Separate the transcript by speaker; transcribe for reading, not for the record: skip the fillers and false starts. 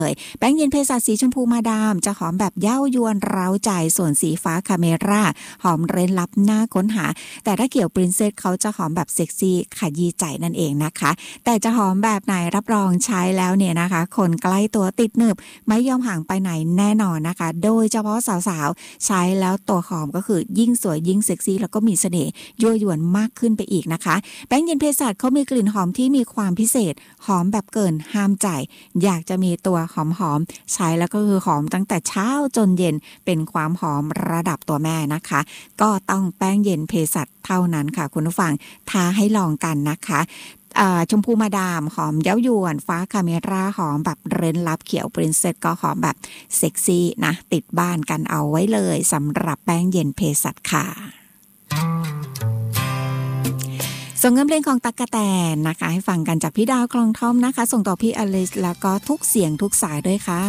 Speaker 1: แป้งเย็นเภสัชสีชมพูมาดามจะหอมแบบเย้ายวนเร้าใจส่วนสีฟ้าคาเมราหอมเร้นลับน่าค้นหาแต่ถ้าเกี่ยวปรินเซสเขาจะหอมแบบเซ็กซี่ขยี้ใจนั่นเองนะคะแต่จะหอมแบบไหนรับรองใช้แล้วเนี่ยนะคะคนใกล้ตัวติดหนึบไม่ยอมห่างไปไหนแน่นอนนะคะโดยเฉพาะสาวๆใช้แล้วตัวหอมก็คือยิ่งสวยยิ่งเซ็กซี่แล้วก็มีเสน่ห์ยั่วยวนมากขึ้นไปอีกนะคะแป้งเย็นเภสัชเขามีกลิ่นหอมที่มีความพิเศษหอมแบบเกินห้ามใจอยากจะมีตัวหอมๆใช้แล้วก็คือหอมตั้งแต่เช้าจนเย็นเป็นความหอมระดับตัวแม่นะคะก็ต้องแป้งเย็นเภสัชเท่านั้นค่ะคุณผู้ฟังท้าให้ลองกันนะคะชมพูมาดามหอมเย้ายวนฟ้าคาเมราหอมแบบเร้นลับเขียวปรินเซสก็หอมแบบเซ็กซี่นะติดบ้านกันเอาไว้เลยสำหรับแป้งเย็นเภสัชค่ะส่งเงินเพลงของตั๊กกะแตนนะคะให้ฟังกันจากพี่ดาวคลองทอมนะคะส่งต่อพี่อลิสแล้วก็ทุกเสียงทุกสายด้วยค่ะ